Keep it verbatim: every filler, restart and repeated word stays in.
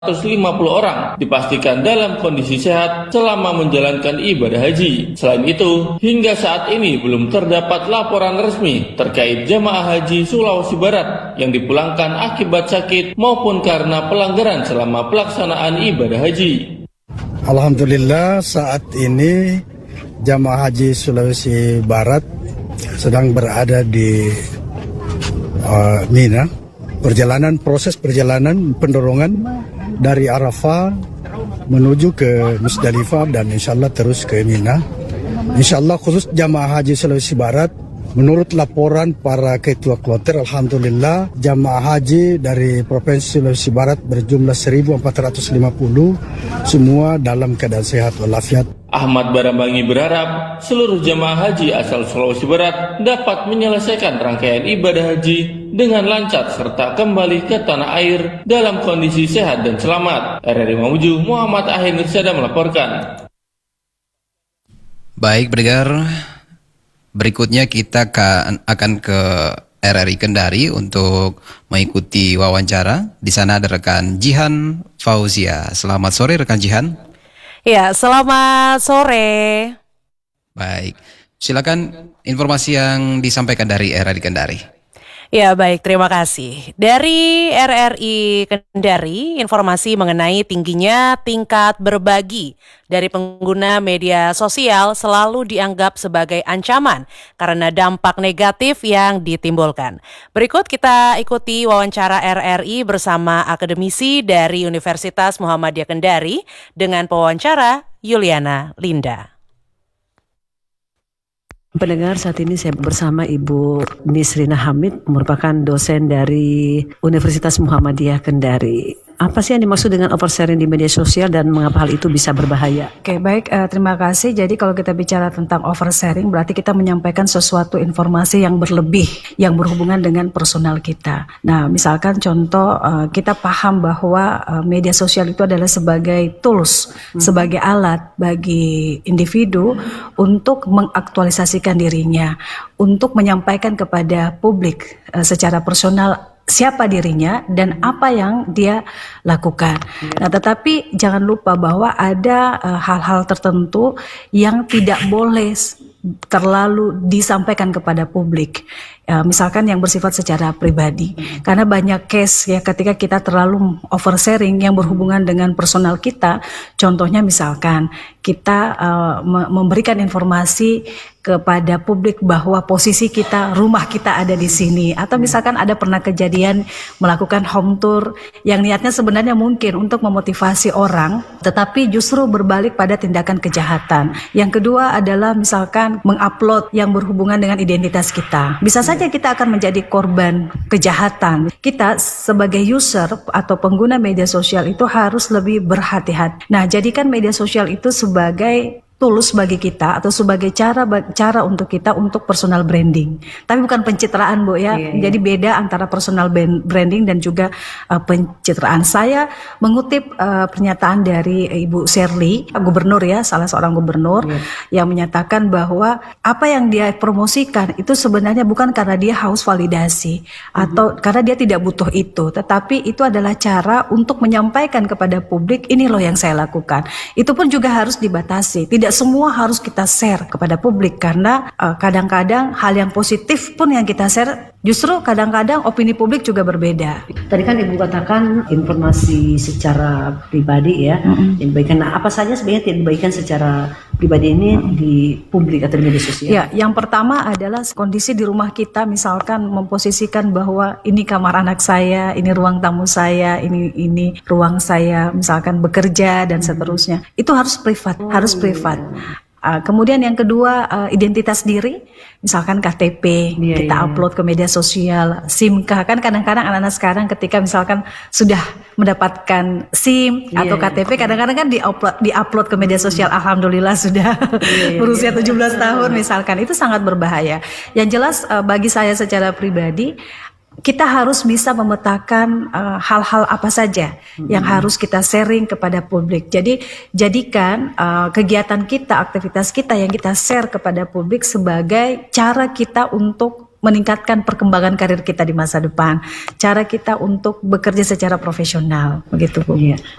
seratus lima puluh orang dipastikan dalam kondisi sehat selama menjalankan ibadah haji. Selain itu, hingga saat ini belum terdapat laporan resmi terkait jamaah haji Sulawesi Barat yang dipulangkan akibat sakit maupun karena pelanggaran selama pelaksanaan ibadah haji. Alhamdulillah saat ini jamaah haji Sulawesi Barat sedang berada di uh, Mina. Perjalanan proses perjalanan pendorongan dari Arafah menuju ke Musdalifah dan insyaAllah terus ke Mina. InsyaAllah khusus jamaah haji Sulawesi Barat, menurut laporan para ketua kloter, Alhamdulillah jamaah haji dari Provinsi Sulawesi Barat berjumlah seribu empat ratus lima puluh, semua dalam keadaan sehat walafiat. Ahmad Barambangi berharap seluruh jamaah haji asal Sulawesi Barat dapat menyelesaikan rangkaian ibadah haji dengan lancar serta kembali ke tanah air dalam kondisi sehat dan selamat. R R I Mamuju, Muhammad Ahir Nirsada melaporkan. Baik, pendengar, berikutnya kita akan ke R R I Kendari untuk mengikuti wawancara. Di sana ada rekan Jihan Fauzia. Selamat sore rekan Jihan. Ya, selamat sore. Baik, silakan informasi yang disampaikan dari R R I Kendari. Ya baik, terima kasih. Dari R R I Kendari, informasi mengenai tingginya tingkat berbagi dari pengguna media sosial selalu dianggap sebagai ancaman karena dampak negatif yang ditimbulkan. Berikut kita ikuti wawancara R R I bersama akademisi dari Universitas Muhammadiyah Kendari dengan pewawancara Yuliana Linda. Pendengar, saat ini saya bersama Ibu Nisrina Hamid, merupakan dosen dari Universitas Muhammadiyah Kendari. Apa sih yang dimaksud dengan oversharing di media sosial dan mengapa hal itu bisa berbahaya? Oke, baik, uh, terima kasih. Jadi kalau kita bicara tentang oversharing, berarti kita menyampaikan sesuatu informasi yang berlebih, yang berhubungan dengan personal kita. Nah, misalkan contoh, uh, kita paham bahwa uh, media sosial itu adalah sebagai tools, hmm. sebagai alat bagi individu untuk mengaktualisasikan dirinya, untuk menyampaikan kepada publik uh, secara personal siapa dirinya dan apa yang dia lakukan. Nah, tetapi jangan lupa bahwa ada uh, hal-hal tertentu yang tidak boleh terlalu disampaikan kepada publik. Ya, misalkan yang bersifat secara pribadi. Karena banyak case ya ketika kita terlalu oversharing yang berhubungan dengan personal kita. Contohnya misalkan kita uh, memberikan informasi kepada publik bahwa posisi kita, rumah kita ada di sini, atau misalkan ada pernah kejadian melakukan home tour yang niatnya sebenarnya mungkin untuk memotivasi orang, tetapi justru berbalik pada tindakan kejahatan. Yang kedua adalah misalkan mengupload yang berhubungan dengan identitas kita. Bisa saja kita akan menjadi korban kejahatan. Kita sebagai user atau pengguna media sosial itu harus lebih berhati-hati. Nah, jadikan media sosial itu sebagai tools bagi kita atau sebagai cara cara untuk kita untuk personal branding. Tapi bukan pencitraan, Bu ya. Yeah, yeah. Jadi beda antara personal branding dan juga uh, pencitraan. Saya mengutip uh, pernyataan dari Ibu Shirley, gubernur ya, salah seorang gubernur yeah. yang menyatakan bahwa apa yang dia promosikan itu sebenarnya bukan karena dia haus validasi mm-hmm. atau karena dia tidak butuh itu, tetapi itu adalah cara untuk menyampaikan kepada publik, ini loh yang saya lakukan. Itu pun juga harus dibatasi. Tidak semua harus kita share kepada publik karena uh, kadang-kadang hal yang positif pun yang kita share justru kadang-kadang opini publik juga berbeda. Tadi kan Ibu katakan informasi secara pribadi ya, mm-hmm. yang dibagikan. Nah, apa saja sebenarnya yang dibagikan secara pribadi ini mm-hmm. di publik atau di media sosial? Ya, yang pertama adalah kondisi di rumah kita, misalkan memposisikan bahwa ini kamar anak saya, ini ruang tamu saya, ini ini ruang saya, misalkan bekerja dan seterusnya. Itu harus privat, oh, harus privat. Uh, kemudian yang kedua uh, identitas diri, misalkan K T P yeah, kita yeah. upload ke media sosial, SIM K, kan kadang-kadang anak-anak sekarang ketika misalkan sudah mendapatkan SIM yeah, atau K T P yeah. kadang-kadang kan di-upload, di-upload ke media sosial, alhamdulillah sudah yeah, yeah, berusia yeah. tujuh belas tahun misalkan, itu sangat berbahaya. Yang jelas uh, bagi saya secara pribadi, kita harus bisa memetakan uh, hal-hal apa saja hmm. yang harus kita sharing kepada publik. Jadi jadikan uh, kegiatan kita, aktivitas kita yang kita share kepada publik sebagai cara kita untuk meningkatkan perkembangan karir kita di masa depan, cara kita untuk bekerja secara profesional, begitu Bu. Iya.